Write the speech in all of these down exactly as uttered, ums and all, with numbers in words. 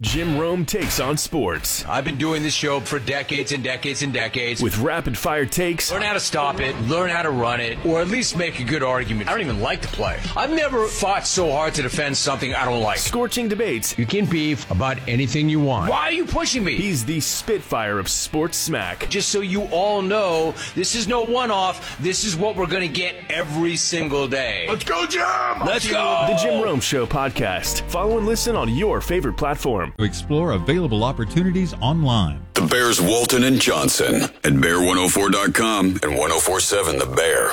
Jim Rome takes on sports. I've been doing this show for decades and decades and decades. With rapid-fire takes. Learn how to stop it, learn how to run it, or at least make a good argument. I don't even like the play. I've never fought so hard to defend something I don't like. Scorching debates. You can beef about anything you want. Why are you pushing me? He's the Spitfire of sports smack. Just so you all know, this is no one-off. This is what we're going to get every single day. Let's go, Jim! Let's go! The Jim Rome Show podcast. Follow and listen on your favorite platform. To explore available opportunities online. The Bears, Walton and Johnson at bear one oh four dot com and one oh four point seven The Bear.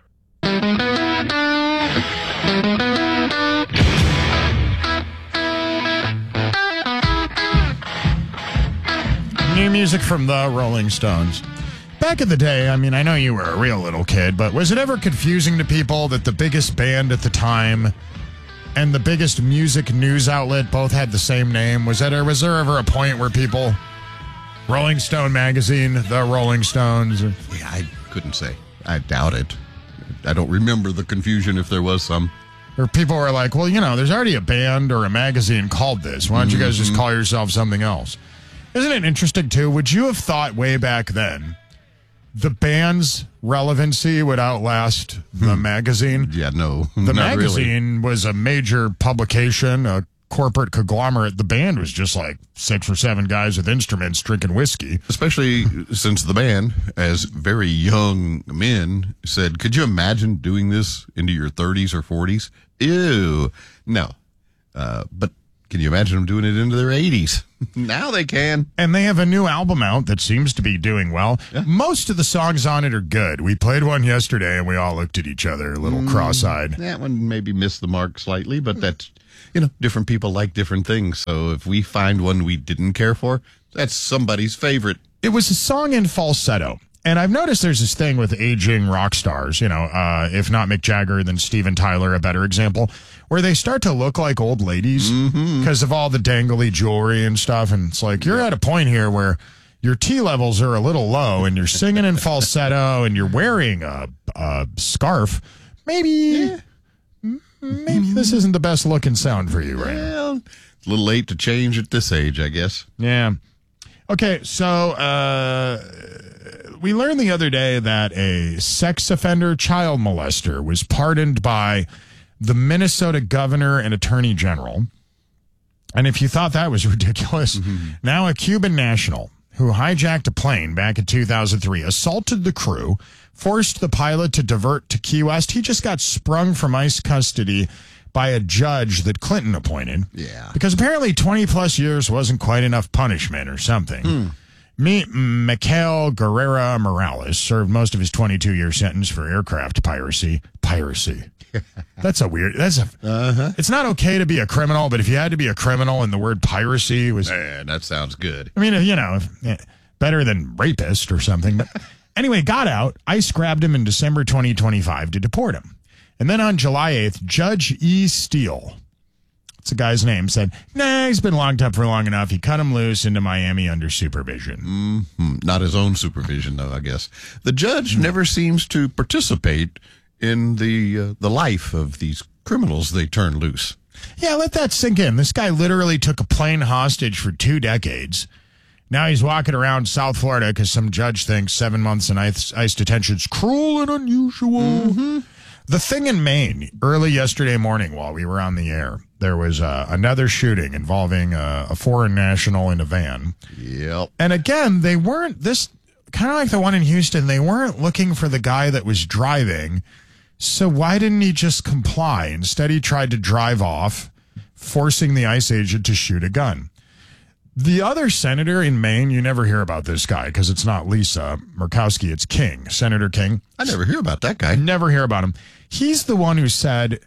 New music from the Rolling Stones. Back in the day, I mean, I know you were a real little kid, but was it ever confusing to people that the biggest band at the time and the biggest music news outlet both had the same name? Was that, or was there ever a point where people, Rolling Stone magazine, the Rolling Stones? Yeah, I couldn't say. I doubt it. I don't remember the confusion if there was some. Or people were like, well, you know, there's already a band or a magazine called this. Why don't you guys just call yourself something else? Isn't it interesting, too? Would you have thought way back then the band's relevancy would outlast the hmm. magazine? Yeah, no. The not magazine really. was a major publication, a corporate conglomerate. The band was just like six or seven guys with instruments drinking whiskey. Especially since the band, as very young men, said, could you imagine doing this into your thirties or forties? Ew. No. Uh, but can you imagine them doing it into their eighties? Now they can. And they have a new album out that seems to be doing well. Yeah. Most of the songs on it are good. We played one yesterday, and we all looked at each other a little mm, cross-eyed. That one maybe missed the mark slightly, but that's, you know, different people like different things. So if we find one we didn't care for, that's somebody's favorite. It was a song in falsetto. And I've noticed there's this thing with aging rock stars, you know, uh, if not Mick Jagger, then Steven Tyler, a better example, where they start to look like old ladies because mm-hmm. of all the dangly jewelry and stuff. And it's like, you're yeah. at a point here where your T levels are a little low and you're singing in falsetto and you're wearing a, a scarf. Maybe, yeah. maybe this isn't the best looking sound for you right well, now. It's a little late to change at this age, I guess. Yeah. Okay, so uh, we learned the other day that a sex offender child molester was pardoned by the Minnesota governor and attorney general. And if you thought that was ridiculous, mm-hmm. now a Cuban national who hijacked a plane back in two thousand three, assaulted the crew, forced the pilot to divert to Key West. He just got sprung from ICE custody by a judge that Clinton appointed. Yeah. Because apparently twenty plus years wasn't quite enough punishment or something. Hmm. Me, Mikael Guerrera Morales served most of his twenty-two year sentence for aircraft piracy. Piracy. That's a weird, that's a, uh-huh. It's not okay to be a criminal, but if you had to be a criminal and the word piracy was. Man, that sounds good. I mean, you know, better than rapist or something. But anyway, got out. ICE grabbed him in December twenty twenty-five to deport him. And then on July eighth, Judge E. Steele, that's the guy's name, said, nah, he's been locked up for long enough. He cut him loose into Miami under supervision. Mm-hmm. Not his own supervision, though, I guess. The judge mm-hmm. never seems to participate in the uh, the life of these criminals they turn loose. Yeah, let that sink in. This guy literally took a plane hostage for two decades. Now he's walking around South Florida because some judge thinks seven months in ICE, ICE detention is cruel and unusual. Mm-hmm. The thing in Maine, early yesterday morning while we were on the air, there was uh, another shooting involving uh, a foreign national in a van. Yep. And again, they weren't, this kind of like the one in Houston, they weren't looking for the guy that was driving. So why didn't he just comply? Instead, he tried to drive off, forcing the ICE agent to shoot a gun. The other senator in Maine, you never hear about this guy because it's not Lisa Murkowski, it's King, Senator King. I never hear about that guy. Never hear about him. He's the one who said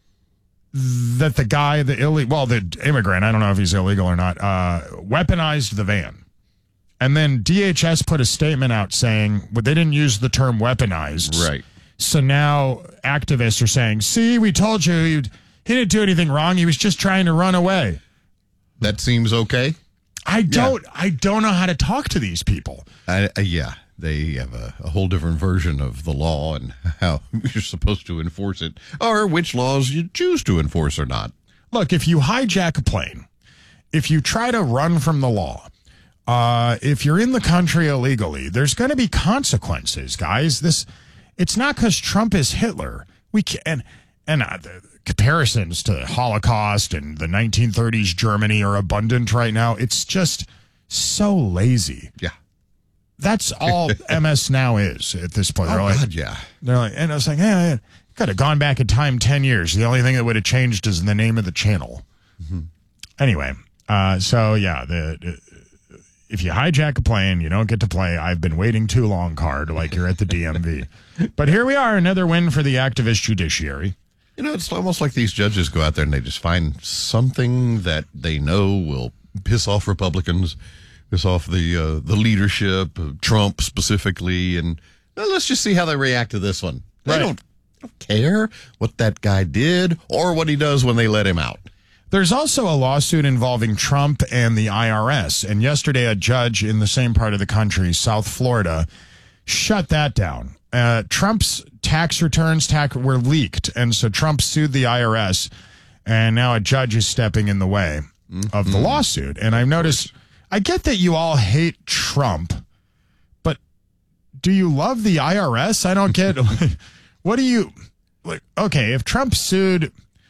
that the guy, the illegal, well, the immigrant, I don't know if he's illegal or not, uh, weaponized the van. And then D H S put a statement out saying, well, they didn't use the term weaponized. Right. So now activists are saying, see, we told you he, he didn't do anything wrong. He was just trying to run away. That seems okay. I don't, yeah. I don't know how to talk to these people. Uh, uh, yeah. They have a, a whole different version of the law and how you're supposed to enforce it, or which laws you choose to enforce or not. Look, if you hijack a plane if you try to run from the law, uh, if you're in the country illegally, there's going to be consequences, guys. This, it's not because Trump is Hitler. We can and and uh, the comparisons to the Holocaust and the nineteen thirties Germany are abundant right now. It's just so lazy. Yeah. That's all M S Now is at this point. Oh, they're like, God, yeah. They're like, and I was like, yeah, could have gone back in time ten years. The only thing that would have changed is the name of the channel. Mm-hmm. Anyway, uh, so yeah, the, the if you hijack a plane, you don't get to play I've been waiting too long card like you're at the D M V. But here we are, another win for the activist judiciary. You know, it's almost like these judges go out there and they just find something that they know will piss off Republicans, piss off the uh, the leadership, uh, Trump specifically, and well, let's just see how they react to this one. They Right. don't, don't care what that guy did or what he does when they let him out. There's also a lawsuit involving Trump and the I R S. And yesterday, a judge in the same part of the country, South Florida, shut that down. Uh, Trump's tax returns tax were leaked. And so Trump sued the I R S. And now a judge is stepping in the way mm-hmm. of the lawsuit. And I've noticed, I get that you all hate Trump, but do you love the I R S? I don't get, what do you, like, okay, if Trump sued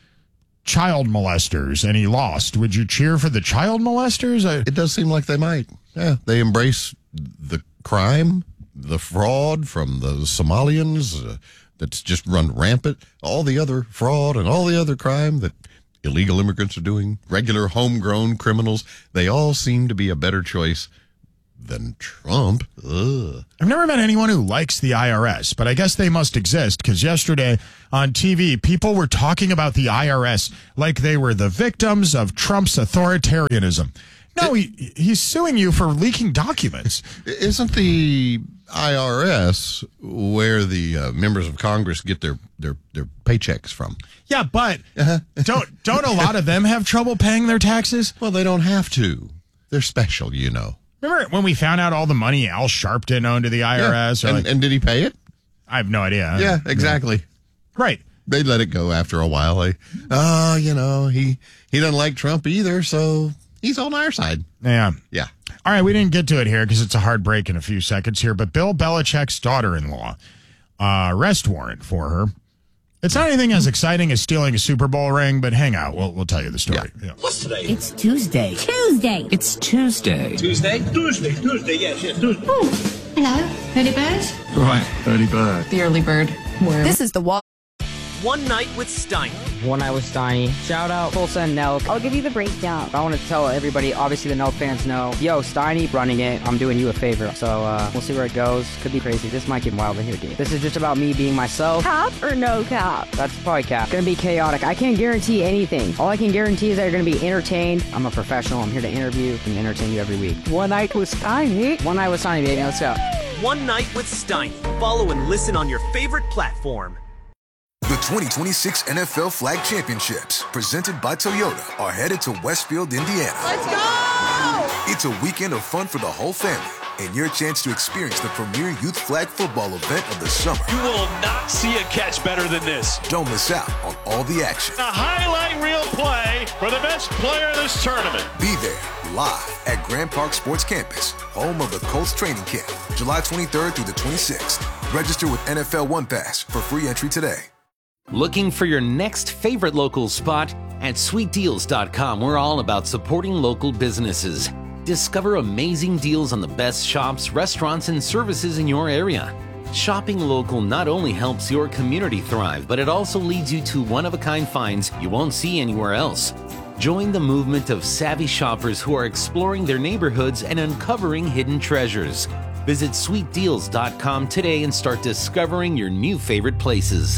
child molesters and he lost, would you cheer for the child molesters? I, It does seem like they might. Yeah, they embrace the crime, the fraud from the Somalians uh, that's just run rampant, all the other fraud and all the other crime that illegal immigrants are doing, regular homegrown criminals. They all seem to be a better choice than Trump. Ugh. I've never met anyone who likes the I R S, but I guess they must exist because yesterday on T V, people were talking about the I R S like they were the victims of Trump's authoritarianism. No, he, he's suing you for leaking documents. Isn't the I R S where the uh, members of Congress get their, their, their paychecks from? Yeah, but don't don't a lot of them have trouble paying their taxes? Well, they don't have to. They're special, you know. Remember when we found out all the money Al Sharpton owned to the I R S? Yeah. And, like, and did he pay it? I have no idea. Yeah, exactly. Right. They let it go after a while. Like, oh, you know, he, he doesn't like Trump either, so he's on our side. Yeah. Yeah. All right, we didn't get to it here because it's a hard break in a few seconds here, but Bill Belichick's daughter-in-law, uh, arrest warrant for her. It's not anything as exciting as stealing a Super Bowl ring, but hang out. We'll, we'll tell you the story. Yeah. Yeah. What's today? It's Tuesday. Tuesday. It's Tuesday. Tuesday? Tuesday. Tuesday. Yes, yes, Tuesday. Oh, hello, early bird. Right, early bird. The early bird. Where? This is the wall. One Night with Steiny. One Night with Steiny. Shout out Tulsa and Nelk. I'll give you the breakdown. I want to tell everybody, obviously the Nelk fans know, yo, Steiny running it. I'm doing you a favor. So uh, we'll see where it goes. Could be crazy. This might get wild in here, dude. This is just about me being myself. Cap or no cap? That's probably cap. Gonna be chaotic. I can't guarantee anything. All I can guarantee is that you're gonna be entertained. I'm a professional. I'm here to interview and entertain you every week. One Night with Steiny. One Night with Steiny, baby. Let's go. One Night with Steiny. Follow and listen on your favorite platform. The twenty twenty-six N F L Flag Championships, presented by Toyota, are headed to Westfield, Indiana. Let's go! It's a weekend of fun for the whole family and your chance to experience the premier youth flag football event of the summer. You will not see a catch better than this. Don't miss out on all the action. A highlight reel play for the best player in this tournament. Be there live at Grand Park Sports Campus, home of the Colts training camp, July twenty-third through the twenty-sixth. Register with N F L One Pass for free entry today. Looking for your next favorite local spot? At sweet deals dot com, we're all about supporting local businesses. Discover amazing deals on the best shops, restaurants, and services in your area. Shopping local not only helps your community thrive, but it also leads you to one-of-a-kind finds you won't see anywhere else. Join the movement of savvy shoppers who are exploring their neighborhoods and uncovering hidden treasures. Visit sweet deals dot com today and start discovering your new favorite places.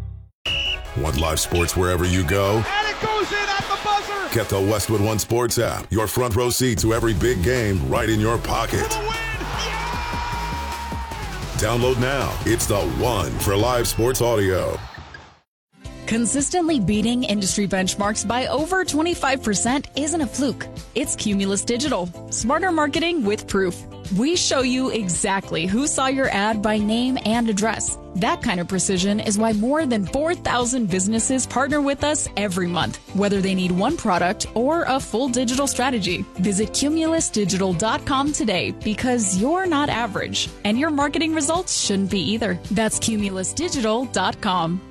Want live sports wherever you go? And it goes in at the buzzer! Get the Westwood One Sports app. Your front row seat to every big game right in your pocket. Download now. It's the one for live sports audio. Consistently beating industry benchmarks by over twenty-five percent isn't a fluke. It's Cumulus Digital. Smarter marketing with proof. We show you exactly who saw your ad by name and address. That kind of precision is why more than four thousand businesses partner with us every month, whether they need one product or a full digital strategy. Visit Cumulus Digital dot com today because you're not average, and your marketing results shouldn't be either. That's Cumulus Digital dot com.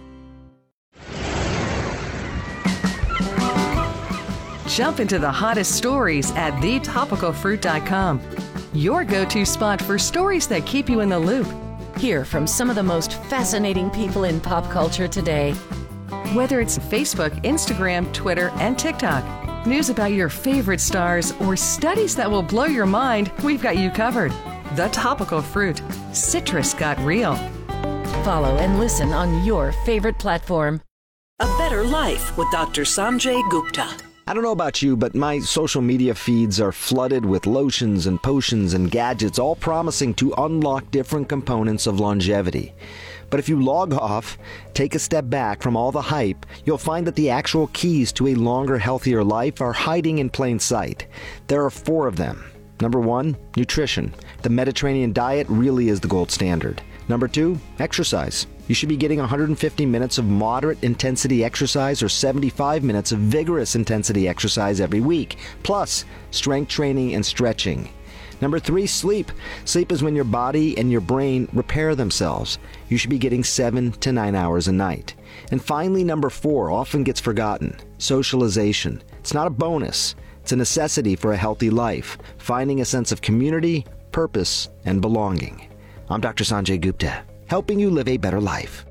Jump into the hottest stories at the topical fruit dot com. Your go-to spot for stories that keep you in the loop. Hear from some of the most fascinating people in pop culture today. Whether it's Facebook, Instagram, Twitter, and TikTok, news about your favorite stars, or studies that will blow your mind, we've got you covered. The Topical Fruit. Citrus got real. Follow and listen on your favorite platform. A Better Life with Doctor Sanjay Gupta. I don't know about you, but my social media feeds are flooded with lotions and potions and gadgets, all promising to unlock different components of longevity. But if you log off, take a step back from all the hype, you'll find that the actual keys to a longer, healthier life are hiding in plain sight. There are four of them. Number one, nutrition. The Mediterranean diet really is the gold standard. Number two, exercise. You should be getting one hundred fifty minutes of moderate intensity exercise or seventy-five minutes of vigorous intensity exercise every week, plus strength training and stretching. Number three, sleep. Sleep is when your body and your brain repair themselves. You should be getting seven to nine hours a night. And finally, number four, often gets forgotten, socialization. It's not a bonus. It's a necessity for a healthy life, finding a sense of community, purpose, and belonging. I'm Doctor Sanjay Gupta, helping you live a better life.